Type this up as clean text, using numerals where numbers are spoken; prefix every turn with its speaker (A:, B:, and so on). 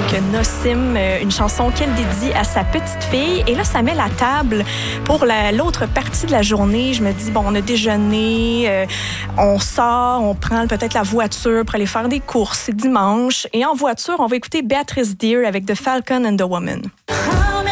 A: Nossim, une chanson qu'elle dédie à sa petite fille. Et là, ça met la table pour l'autre partie de la journée. Je me dis, bon, on a déjeuné, on sort, on prend peut-être la voiture pour aller faire des courses. C'est dimanche. Et en voiture, on va écouter Beatrice Deer avec The Falcon and the Woman.